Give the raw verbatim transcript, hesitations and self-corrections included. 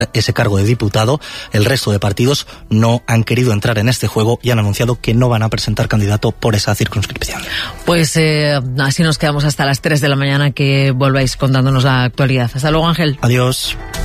ese cargo de diputado. El resto de partidos no han querido entrar en este juego y han anunciado que no van a presentar candidato por esa circunscripción. Pues eh, así nos quedamos hasta las tres de la mañana, que volváis contándonos la actualidad. Hasta luego, Ángel. Adiós.